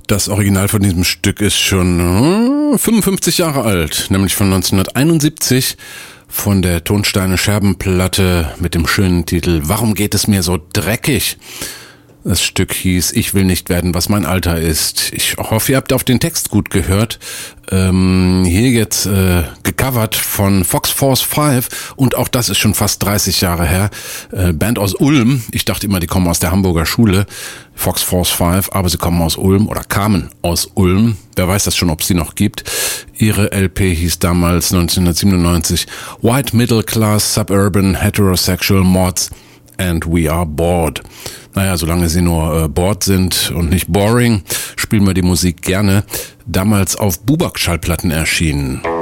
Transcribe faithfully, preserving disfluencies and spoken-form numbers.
Das Original von diesem Stück ist schon äh, fünfundfünfzig Jahre alt, nämlich von neunzehnhunderteinundsiebzig, von der Tonsteine Scherbenplatte mit dem schönen Titel Warum geht es mir so dreckig? Das Stück hieß Ich will nicht werden, was mein Alter ist. Ich hoffe, ihr habt auf den Text gut gehört. Ähm, hier jetzt äh, gecovert von Fox Force Five und auch das ist schon fast dreißig Jahre her. Äh, Band aus Ulm. Ich dachte immer, die kommen aus der Hamburger Schule. Fox Force Five, aber sie kommen aus Ulm oder kamen aus Ulm. Wer weiß das schon, ob es sie noch gibt. Ihre L P hieß damals neunzehnhundertsiebenundneunzig White Middle Class Suburban Heterosexual Mods and We Are Bored. Naja, solange sie nur äh, bored sind und nicht boring, spielen wir die Musik gerne. Damals auf Bubak-Schallplatten erschienen.